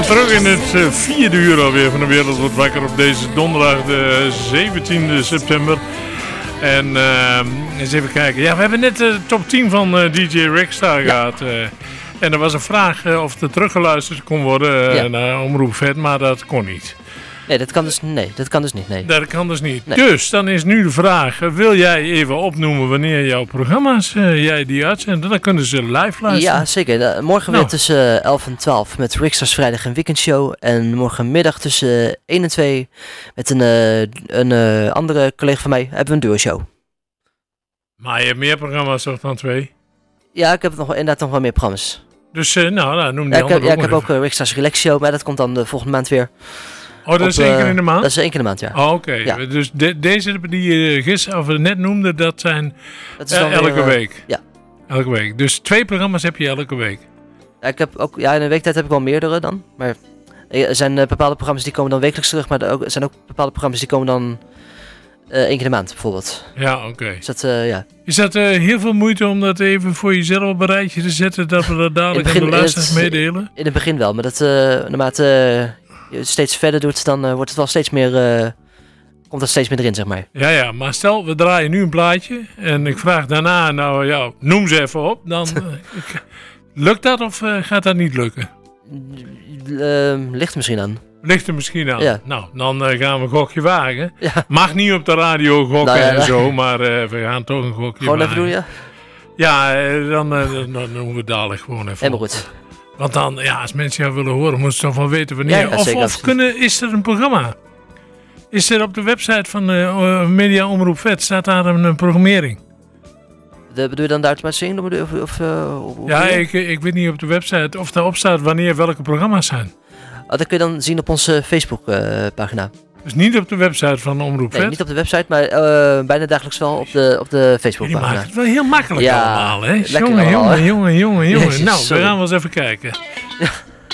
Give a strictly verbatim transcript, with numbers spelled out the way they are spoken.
Terug in het uh, vierde uur alweer van de Wereld wordt wakker op deze donderdag de zeventiende september. En uh, eens even kijken. Ja, we hebben net de top tien van uh, D J Rickstar ja. gehad. Uh, en er was een vraag uh, of er teruggeluisterd kon worden uh, ja. naar Omroep Vet, maar dat kon niet. Nee, dat kan dus, nee, dat kan dus niet. Nee. Dat kan dus niet. Nee. Dus, dan is nu de vraag. Uh, wil jij even opnoemen wanneer jouw programma's, uh, jij die uitzendt? Dan kunnen ze live luisteren. Ja, zeker. Uh, morgen nou. weer tussen uh, elf en twaalf met Rickstars Vrijdag en Weekendshow. En morgenmiddag tussen uh, één en twee met een, uh, een uh, andere collega van mij hebben we een duo-show. Maar je hebt meer programma's toch dan twee? Ja, ik heb nog, inderdaad nog wel meer programma's. Dus, uh, nou, nou, noem die ja, andere ik heb, Ja, ik heb even. ook uh, Rickstars Relax Show, maar dat komt dan de volgende maand weer. Oh, dat Op, is één keer in de maand? Dat is één keer in de maand, ja. Oh, oké. Okay. Ja. Dus de, deze die je gisteren of net noemde, dat zijn dat is uh, elke weer, uh, week? Ja. Elke week. Dus twee programma's heb je elke week? Ja, ik heb ook, ja, in een weektijd heb ik wel meerdere dan. Maar er zijn uh, bepaalde programma's die komen dan wekelijks terug, maar er, ook, er zijn ook bepaalde programma's die komen dan uh, één keer in de maand, bijvoorbeeld. Ja, oké. Okay. Dus dat, uh, ja. Is dat uh, heel veel moeite om dat even voor jezelf op een rijtje te zetten, dat we dat dadelijk aan de luisteraars meedelen? In het begin wel, maar dat, uh, naarmate uh, je het steeds verder doet, dan uh, wordt het wel steeds meer, uh, komt er steeds meer erin, zeg maar. Ja, ja, maar stel, we draaien nu een plaatje en ik vraag daarna, nou ja, noem ze even op, dan uh, lukt dat of uh, gaat dat niet lukken? Uh, ligt er misschien aan. Ligt er misschien aan. Ja. Nou, dan uh, gaan we een gokje wagen. Ja. Mag niet op de radio gokken nou, ja, en zo, maar uh, we gaan toch een gokje gewoon wagen. Gewoon even doen, ja? Ja, uh, dan, uh, dan, dan doen we het dadelijk gewoon even. Helemaal goed. Want dan, ja, als mensen jou willen horen, moeten ze toch wel weten wanneer. Ja, ja, of zeker, of kunnen, is er een programma? Is er op de website van uh, Media Omroep Vet, staat daar een, een programmering? De, bedoel je dan de automatische zingen? Of, of, uh, of, ja, ik, ik weet niet op de website of daarop staat wanneer welke programma's zijn. Oh, dat kun je dan zien op onze Facebook uh, pagina. Dus niet op de website van Omroep Vet? Nee, niet op de website, maar uh, bijna dagelijks wel op de, op de Facebook pagina. Die maakt het wel heel makkelijk ja, allemaal, hè? Jongen, jongen, jongen, jongen, jongen, jongen. Nou, sorry. we gaan wel eens even kijken. Ja.